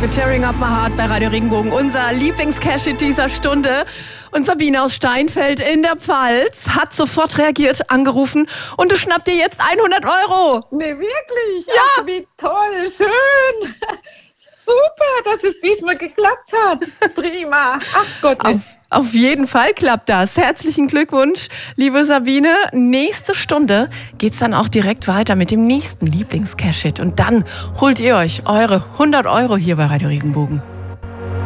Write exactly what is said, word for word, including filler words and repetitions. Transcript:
mit Tearing Up My Heart bei Radio Regenbogen. Unser Lieblings-Cash-Hit dieser Stunde. Und Sabine aus Steinfeld in der Pfalz hat sofort reagiert, angerufen und du schnappst dir jetzt hundert Euro. Nee, wirklich? Ja. Ach, wie toll, schön. Super, dass es diesmal geklappt hat. Prima. Ach Gott. Auf, auf jeden Fall klappt das. Herzlichen Glückwunsch, liebe Sabine. Nächste Stunde geht's dann auch direkt weiter mit dem nächsten Lieblings-Cash-Hit. Und dann holt ihr euch eure hundert Euro hier bei Radio Regenbogen.